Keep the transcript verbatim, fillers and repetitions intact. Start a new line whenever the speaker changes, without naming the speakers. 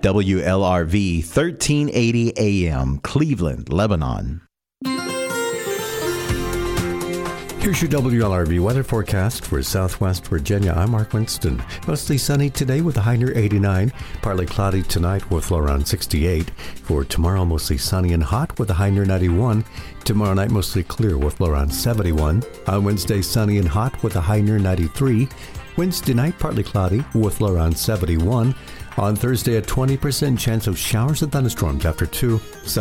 W L R V, thirteen eighty A M, Cleveland, Lebanon.
Here's your W L R V weather forecast for Southwest Virginia. I'm Mark Winston. Mostly sunny today with a high near eighty-nine. Partly cloudy tonight with low around sixty-eight. For tomorrow, mostly sunny and hot with a high near ninety-one. Tomorrow night, mostly clear with low around seventy-one. On Wednesday, sunny and hot with a high near ninety-three. Wednesday night, partly cloudy with low around seventy-one. On Thursday, a twenty percent chance of showers and thunderstorms after two.